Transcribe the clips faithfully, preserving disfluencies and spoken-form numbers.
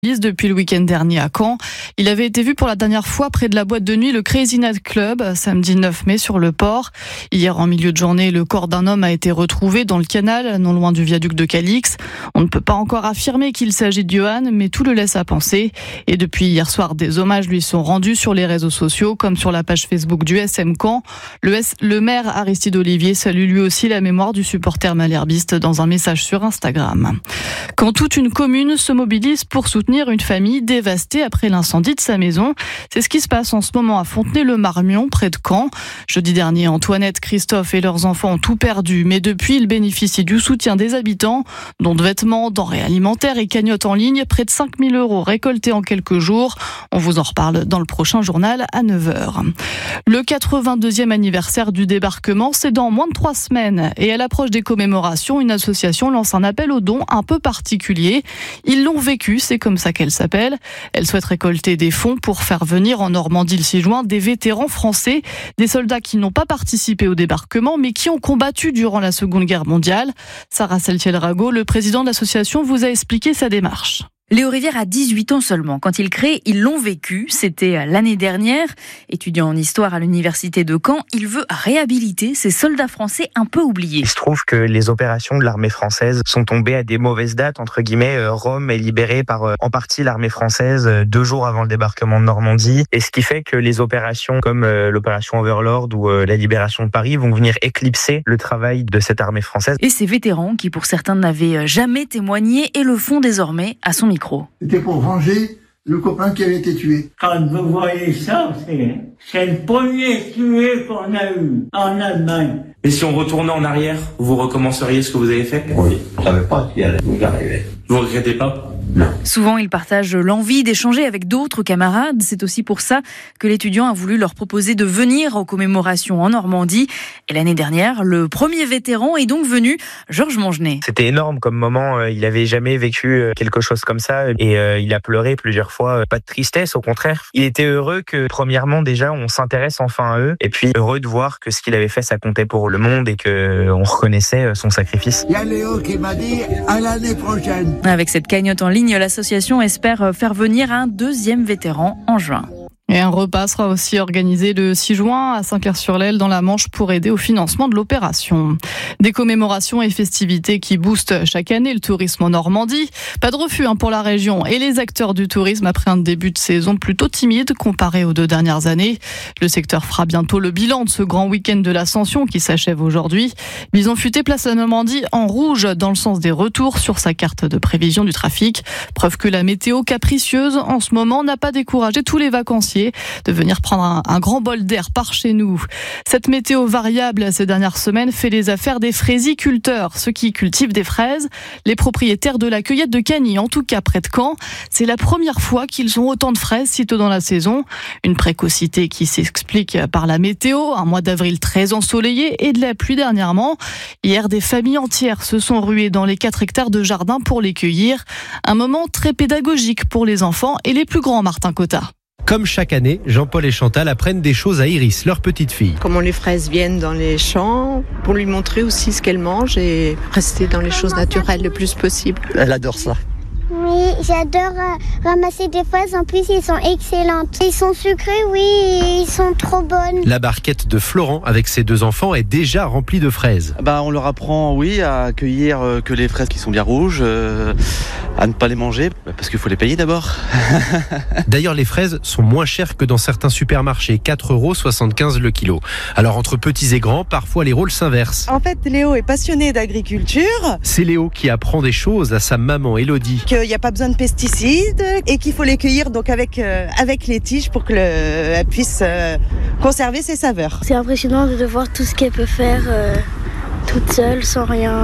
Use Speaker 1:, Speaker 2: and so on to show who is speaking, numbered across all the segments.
Speaker 1: Depuis le week-end dernier à Caen. Il avait été vu pour la dernière fois près de la boîte de nuit le Crazy Night Club, samedi neuf mai sur le port. Hier, en milieu de journée, le corps d'un homme a été retrouvé dans le canal, non loin du viaduc de Calix. On ne peut pas encore affirmer qu'il s'agit de Johan, mais tout le laisse à penser. Et depuis hier soir, des hommages lui sont rendus sur les réseaux sociaux, comme sur la page Facebook du S M Caen. Le, S... le maire Aristide Olivier salue lui aussi la mémoire du supporter malherbiste dans un message sur Instagram. Quand toute une commune se mobilise pour soutenir une famille dévastée après l'incendie de sa maison. C'est ce qui se passe en ce moment à Fontenay-le-Marmion, près de Caen. Jeudi dernier, Antoinette, Christophe et leurs enfants ont tout perdu, mais depuis, ils bénéficient du soutien des habitants, dont de vêtements, denrées alimentaires et cagnottes en ligne, près de cinq mille euros récoltés en quelques jours. On vous en reparle dans le prochain journal à neuf heures. Le quatre-vingt-deuxième anniversaire du débarquement, c'est dans moins de trois semaines. Et à l'approche des commémorations, une association lance un appel aux dons un peu particulier. Ils l'ont vécu, c'est comme ça qu'elle s'appelle. Elle souhaite récolter des fonds pour faire venir en Normandie le six juin des vétérans français, des soldats qui n'ont pas participé au débarquement mais qui ont combattu durant la Seconde Guerre mondiale. Sarah Saltiel-Rago, le président de l'association, vous a expliqué sa démarche.
Speaker 2: Léo Rivière a dix-huit ans seulement. Quand il crée, ils l'ont vécu. C'était l'année dernière. Étudiant en histoire à l'université de Caen, il veut réhabiliter ces soldats français un peu oubliés.
Speaker 3: Il se trouve que les opérations de l'armée française sont tombées à des mauvaises dates. Entre guillemets, Rome est libérée par en partie l'armée française deux jours avant le débarquement de Normandie. Et ce qui fait que les opérations comme l'opération Overlord ou la libération de Paris vont venir éclipser le travail de cette armée française.
Speaker 2: Et ces vétérans, qui pour certains n'avaient jamais témoigné, et le font désormais à son micro.
Speaker 4: C'était pour venger le copain qui avait été tué.
Speaker 5: Quand vous voyez ça, c'est, c'est le premier tué qu'on a eu en Allemagne.
Speaker 6: Et si on retournait en arrière, vous recommenceriez ce que vous avez fait ?
Speaker 7: Oui, je ne savais pas ce qui allait nous arriver.
Speaker 6: Vous regrettez pas ?
Speaker 7: Non.
Speaker 2: Souvent, ils partagent l'envie d'échanger avec d'autres camarades. C'est aussi pour ça que l'étudiant a voulu leur proposer de venir aux commémorations en Normandie. Et l'année dernière, le premier vétéran est donc venu, Georges Mangenet.
Speaker 3: C'était énorme comme moment. Il n'avait jamais vécu quelque chose comme ça. Et il a pleuré plusieurs fois. Pas de tristesse, au contraire. Il était heureux que, premièrement, déjà, on s'intéresse enfin à eux. Et puis, heureux de voir que ce qu'il avait fait, ça comptait pour le monde et qu'on reconnaissait son sacrifice.
Speaker 4: Il y a Léo qui m'a dit à l'année prochaine.
Speaker 2: Avec cette cagnotte en ligne, l'association espère faire venir un deuxième vétéran en juin.
Speaker 1: Et un repas sera aussi organisé le six juin à Saint-Clair-sur-l'Aile dans la Manche pour aider au financement de l'opération. Des commémorations et festivités qui boostent chaque année le tourisme en Normandie. Pas de refus hein, pour la région et les acteurs du tourisme après un début de saison plutôt timide comparé aux deux dernières années. Le secteur fera bientôt le bilan de ce grand week-end de l'Ascension qui s'achève aujourd'hui. Bison Futé place la Normandie en rouge dans le sens des retours sur sa carte de prévision du trafic. Preuve que la météo capricieuse en ce moment n'a pas découragé tous les vacanciers de venir prendre un, un grand bol d'air par chez nous. Cette météo variable ces dernières semaines fait les affaires des fraisiculteurs, ceux qui cultivent des fraises, les propriétaires de la cueillette de Cagny, en tout cas près de Caen. C'est la première fois qu'ils ont autant de fraises si tôt dans la saison. Une précocité qui s'explique par la météo, un mois d'avril très ensoleillé et de la pluie dernièrement. Hier, des familles entières se sont ruées dans les quatre hectares de jardin pour les cueillir. Un moment très pédagogique pour les enfants et les plus grands, Martin Cotta.
Speaker 8: Comme chaque année, Jean-Paul et Chantal apprennent des choses à Iris, leur petite fille.
Speaker 9: Comment les fraises viennent dans les champs, pour lui montrer aussi ce qu'elle mange et rester dans les choses naturelles le plus possible.
Speaker 7: Elle adore ça.
Speaker 10: Oui, j'adore euh, ramasser des fraises. En plus, ils sont excellentes. Ils sont sucrés, oui, ils sont trop bonnes.
Speaker 8: La barquette de Florent, avec ses deux enfants, est déjà remplie de fraises.
Speaker 11: Bah, on leur apprend, oui, à cueillir euh, que les fraises qui sont bien rouges, euh, à ne pas les manger, parce qu'il faut les payer d'abord.
Speaker 8: D'ailleurs, les fraises sont moins chères que dans certains supermarchés, quatre euros soixante-quinze le kilo. Alors, entre petits et grands, parfois les rôles s'inversent.
Speaker 9: En fait, Léo est passionné d'agriculture.
Speaker 8: C'est Léo qui apprend des choses à sa maman Élodie.
Speaker 9: Il n'y a pas besoin de pesticides et qu'il faut les cueillir donc avec, euh, avec les tiges pour qu'elle puisse euh, conserver ses saveurs.
Speaker 10: C'est impressionnant de voir tout ce qu'elle peut faire euh, toute seule, sans rien.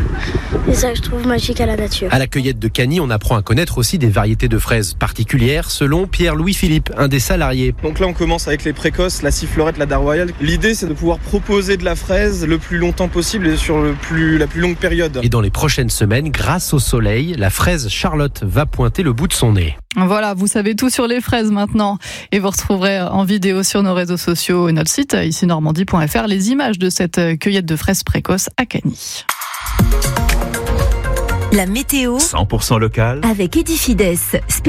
Speaker 10: C'est ça que je trouve magique à la nature.
Speaker 8: À la cueillette de Cagny, on apprend à connaître aussi des variétés de fraises particulières, selon Pierre-Louis Philippe, un des salariés.
Speaker 12: Donc là, on commence avec les précoces, la sifflorette, la dard royale. L'idée, c'est de pouvoir proposer de la fraise le plus longtemps possible et sur le plus, la plus longue période.
Speaker 8: Et dans les prochaines semaines, grâce au soleil, la fraise Charlotte va pointer le bout de son nez.
Speaker 1: Voilà, vous savez tout sur les fraises maintenant. Et vous retrouverez en vidéo sur nos réseaux sociaux et notre site, ici normandie point f r, les images de cette cueillette de fraises précoces à Cagny.
Speaker 13: La météo
Speaker 14: cent pour cent local
Speaker 13: avec Edifides.